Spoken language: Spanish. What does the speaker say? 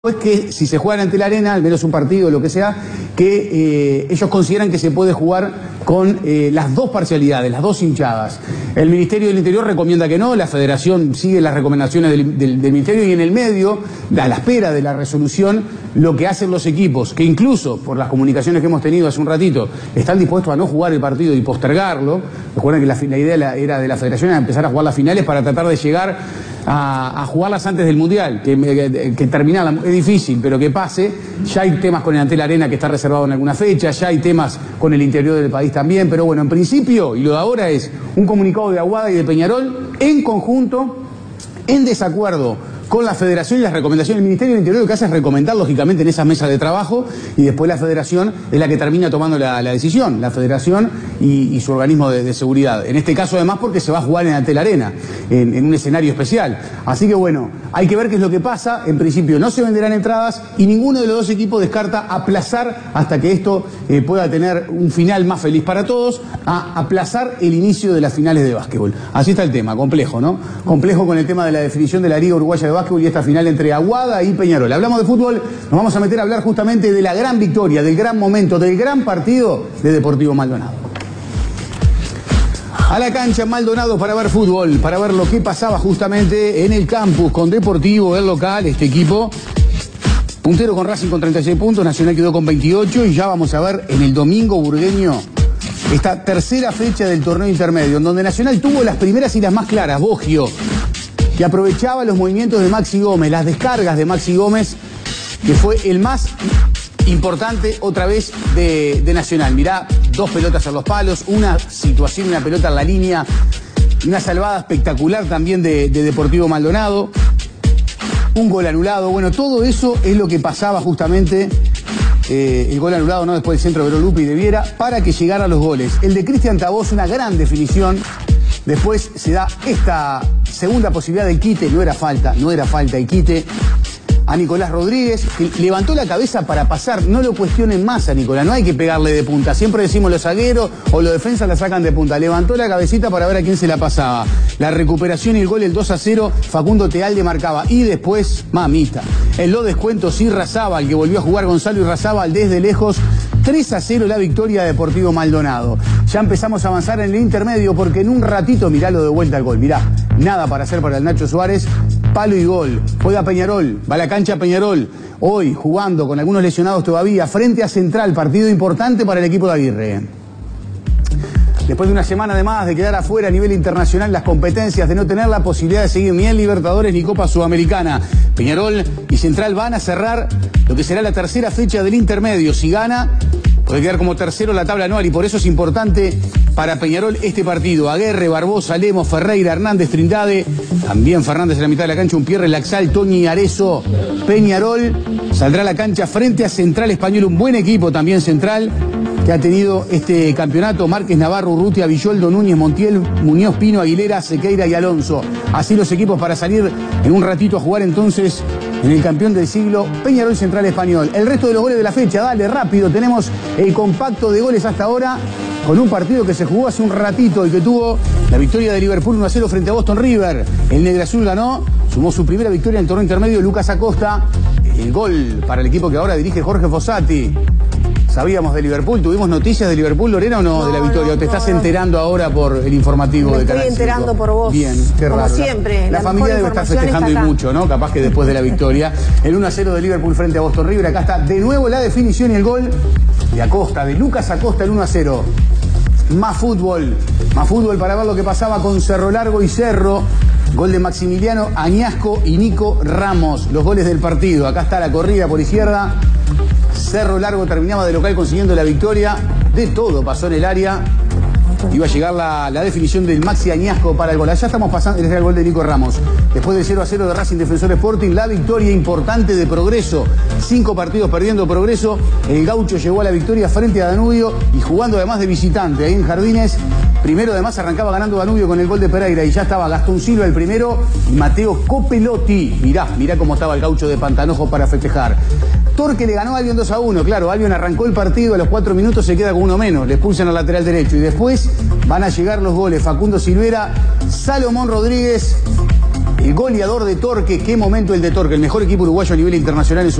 Es que si se juega ante la arena, al menos un partido o lo que sea, que ellos consideran que se puede jugar con las dos parcialidades, las dos hinchadas. El Ministerio del Interior recomienda que no, la Federación sigue las recomendaciones del Ministerio y en el medio, a la espera de la resolución, lo que hacen los equipos, que incluso por las comunicaciones que hemos tenido hace un ratito, están dispuestos a no jugar el partido y postergarlo. Recuerden que la idea era de la Federación era empezar a jugar las finales para tratar de llegar a jugarlas antes del Mundial, que terminara, es difícil, pero que pase. Ya hay temas con el Antel Arena que está reservado en alguna fecha, ya hay temas con el interior del país también, pero bueno, en principio, y lo de ahora es un comunicado de Aguada y de Peñarol en conjunto, en desacuerdo con la Federación y las recomendaciones del Ministerio del Interior. Lo que hace es recomendar, lógicamente, en esas mesas de trabajo, y después la Federación es la que termina tomando la decisión, la Federación y su organismo de seguridad. En este caso, además, porque se va a jugar en Antel Arena, en un escenario especial. Así que, bueno, hay que ver qué es lo que pasa. En principio, no se venderán entradas y ninguno de los dos equipos descarta aplazar hasta que esto pueda tener un final más feliz para todos, a aplazar el inicio de las finales de básquetbol. Así está el tema, complejo, ¿no? Complejo con el tema de la definición de la Liga Uruguaya de Básquetbol y esta final entre Aguada y Peñarol. Hablamos de fútbol, nos vamos a meter a hablar justamente de la gran victoria, del gran momento, del gran partido de Deportivo Maldonado. A la cancha Maldonado para ver fútbol, para ver lo que pasaba justamente en el campus con Deportivo, el local, este equipo puntero con Racing con 36 puntos, Nacional quedó con 28 y ya vamos a ver en el domingo burgueño esta tercera fecha del torneo intermedio, en donde Nacional tuvo las primeras y las más claras. Boggio, que aprovechaba los movimientos de Maxi Gómez, las descargas de Maxi Gómez, que fue el más importante otra vez de Nacional. Mirá, dos pelotas a los palos, una situación, una pelota en la línea, una salvada espectacular también de Deportivo Maldonado, un gol anulado. Bueno, todo eso es lo que pasaba justamente, el gol anulado, ¿no? Después del centro de Verolupi y de Viera, para que llegara a los goles. El de Cristian Tabós, una gran definición. Después se da esta segunda posibilidad del quite, no era falta el quite, a Nicolás Rodríguez, que levantó la cabeza para pasar. No lo cuestionen más a Nicolás, no hay que pegarle de punta. Siempre decimos los zagueros o los defensas la sacan de punta. Levantó la cabecita para ver a quién se la pasaba. La recuperación y el gol, el 2-0, Facundo Tealde marcaba. Y después, mamita, en los descuentos Irrazábal, que volvió a jugar Gonzalo Irrazábal desde lejos. 3-0 la victoria de Deportivo Maldonado. Ya empezamos a avanzar en el intermedio porque en un ratito, miralo de vuelta al gol. Mirá, nada para hacer para el Nacho Suárez. Palo y gol. Juega Peñarol, va a la cancha Peñarol. Hoy jugando con algunos lesionados todavía frente a Central, partido importante para el equipo de Aguirre. Después de una semana de más de quedar afuera a nivel internacional las competencias, de no tener la posibilidad de seguir ni en Libertadores ni Copa Sudamericana, Peñarol y Central van a cerrar lo que será la tercera fecha del intermedio. Si gana, puede quedar como tercero en la tabla anual y por eso es importante para Peñarol este partido. Aguerre, Barbosa, Lemos, Ferreira, Hernández, Trindade, también Fernández en la mitad de la cancha, Umpierre, Laxal, Toñi, Arezo. Peñarol saldrá a la cancha frente a Central Español, un buen equipo también Central, que ha tenido este campeonato: Márquez, Navarro, Urrutia, Villoldo, Núñez, Montiel, Muñoz, Pino, Aguilera, Sequeira y Alonso. Así los equipos para salir en un ratito a jugar entonces en el campeón del siglo, Peñarol Central Español. El resto de los goles de la fecha, dale, rápido, tenemos el compacto de goles hasta ahora, con un partido que se jugó hace un ratito y que tuvo la victoria de Liverpool 1-0 frente a Boston River. El Negrazul ganó, sumó su primera victoria en el torneo intermedio, Lucas Acosta. El gol para el equipo que ahora dirige Jorge Fossati. ¿Sabíamos de Liverpool? ¿Tuvimos noticias de Liverpool, Lorena, o no de la victoria? ¿O te estás enterando ahora por el informativo de Canal 5? Me estoy enterando por vos. Bien, qué raro. Como siempre. La familia debe estar festejando y mucho, ¿no? Capaz que después de la victoria. El 1-0 de Liverpool frente a Boston River. Acá está de nuevo la definición y el gol de Acosta, de Lucas Acosta, el 1-0. Más fútbol para ver lo que pasaba con Cerro Largo y Cerro. Gol de Maximiliano Añasco y Nico Ramos, los goles del partido. Acá está la corrida por izquierda. Cerro Largo terminaba de local consiguiendo la victoria. De todo pasó en el área. Iba a llegar la definición del Maxi Añasco para el gol. Allá estamos pasando, era el gol de Nico Ramos. Después del 0-0 de Racing Defensor Sporting, la victoria importante de Progreso. 5 partidos perdiendo Progreso. El Gaucho llegó a la victoria frente a Danubio y jugando además de visitante ahí en Jardines. Primero además arrancaba ganando Danubio con el gol de Pereira y ya estaba Gastón Silva el primero y Mateo Copelotti. Mirá cómo estaba el Gaucho de Pantanojo para festejar. Torque le ganó a Albion 2-1, claro, Albion arrancó el partido, a los 4 minutos se queda con uno menos, le expulsan al lateral derecho y después van a llegar los goles: Facundo Silvera, Salomón Rodríguez, el goleador de Torque. Qué momento el de Torque, el mejor equipo uruguayo a nivel internacional en su